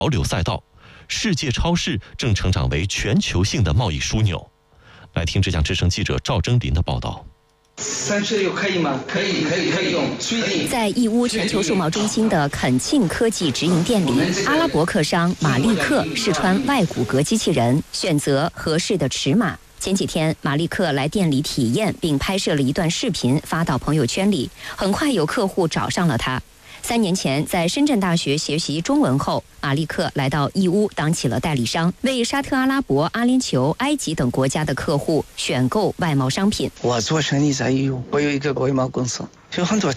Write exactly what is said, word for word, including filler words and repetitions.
潮流赛道，世界超市正成长为全球性的贸易枢纽。来听浙江之声记者赵征林的报道。 三十六可以吗？可以，可以，可以用。 在义乌全球数贸中心的肯庆科技直营店里，阿拉伯客商马利克试穿外骨骼机器人，选择合适的尺码。前几天，马利克来店里体验，并拍摄了一段视频发到朋友圈里，很快有客户找上了他。三年前，在深圳大学学习中文后，马利克来到义乌当起了代理商，为沙特阿拉伯、阿联酋、埃及等国家的客户选购外贸商品。 我做生意在义乌，我有一个外贸公司，有很多